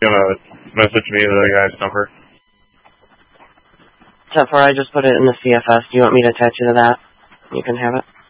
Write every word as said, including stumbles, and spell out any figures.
gonna message me the guy's number. ten four, I just put it in the C F S. Do you want me to attach you to that? You can have it.